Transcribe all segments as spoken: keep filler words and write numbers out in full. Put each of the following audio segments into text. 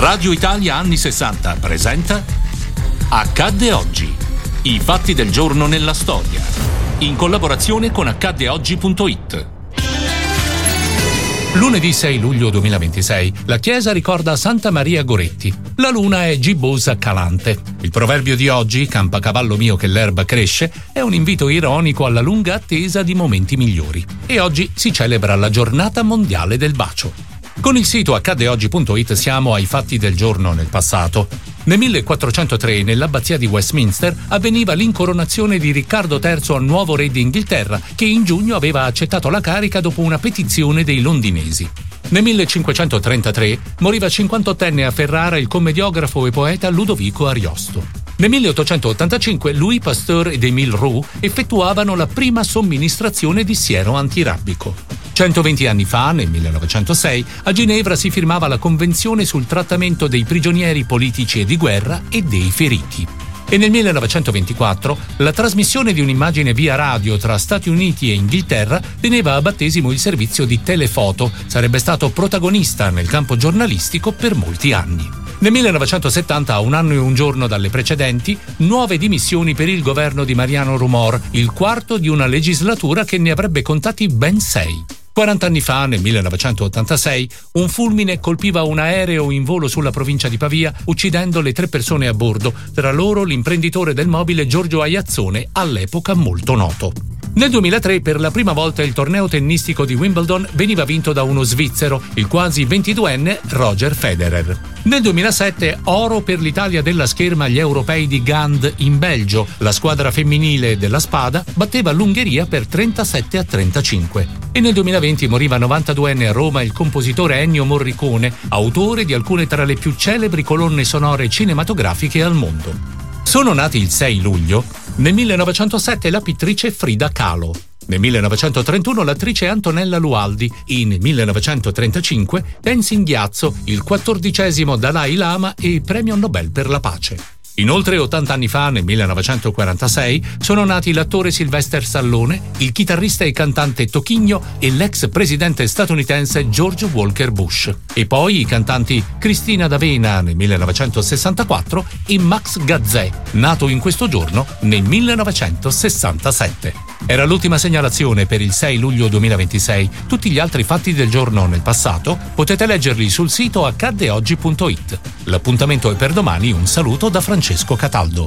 Radio Italia anni sessanta presenta Accadde oggi. I fatti del giorno nella storia. In collaborazione con accadde oggi punto it. Lunedì sei luglio duemilaventisei, la chiesa ricorda Santa Maria Goretti. La luna è gibbosa calante. Il proverbio di oggi, campa cavallo mio che l'erba cresce, è un invito ironico alla lunga attesa di momenti migliori. E oggi si celebra la giornata mondiale del bacio. Con il sito accadde oggi punto it siamo ai fatti del giorno nel passato. Nel millequattrocentotre, nell'abbazia di Westminster, avveniva l'incoronazione di Riccardo terzo al nuovo re d'Inghilterra, che in giugno aveva accettato la carica dopo una petizione dei londinesi. Nel millecinquecentotrentatré moriva cinquantottenne a Ferrara il commediografo e poeta Ludovico Ariosto. Nel milleottocentottantacinque Louis Pasteur ed Émile Roux effettuavano la prima somministrazione di siero antirabbico. centoventi anni fa, nel millenovecentosei, a Ginevra si firmava la Convenzione sul trattamento dei prigionieri politici e di guerra e dei feriti. E nel millenovecentoventiquattro la trasmissione di un'immagine via radio tra Stati Uniti e Inghilterra teneva a battesimo il servizio di telefoto. Sarebbe stato protagonista nel campo giornalistico per molti anni. Nel millenovecentosettanta, a un anno e un giorno dalle precedenti, nuove dimissioni per il governo di Mariano Rumor, il quarto di una legislatura che ne avrebbe contati ben sei. quaranta anni fa, nel millenovecentottantasei, un fulmine colpiva un aereo in volo sulla provincia di Pavia, uccidendo le tre persone a bordo, tra loro l'imprenditore del mobile Giorgio Aiazzone, all'epoca molto noto. Nel duemilatré, per la prima volta, il torneo tennistico di Wimbledon veniva vinto da uno svizzero, il quasi ventiduenne Roger Federer. Nel duemilasette, oro per l'Italia della scherma agli europei di Gand in Belgio. La squadra femminile della spada batteva l'Ungheria per trentasette a trentacinque. E nel duemilaventi moriva novantaduenne a Roma il compositore Ennio Morricone, autore di alcune tra le più celebri colonne sonore cinematografiche al mondo. Sono nati il sei luglio, nel millenovecentosette la pittrice Frida Kahlo, nel millenovecentotrentuno l'attrice Antonella Lualdi e nel millenovecentotrentacinque Tenzin Gyatso, il quattordicesimo Dalai Lama e premio Nobel per la pace. Inoltre, ottanta anni fa, nel millenovecentoquarantasei, sono nati l'attore Sylvester Stallone, il chitarrista e cantante Toquinho e l'ex presidente statunitense George Walker Bush. E poi i cantanti Cristina D'Avena nel millenovecentosessantaquattro e Max Gazzè, nato in questo giorno nel millenovecentosessantasette. Era l'ultima segnalazione per il sei luglio duemilaventisei. Tutti gli altri fatti del giorno nel passato potete leggerli sul sito accadde oggi punto it. L'appuntamento è per domani. Un saluto da Francesco Cataldo.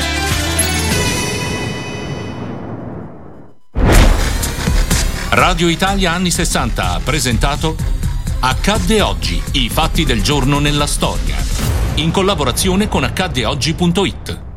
Radio Italia anni sessanta ha presentato Accadde oggi, i fatti del giorno nella storia. In collaborazione con accadde oggi punto it.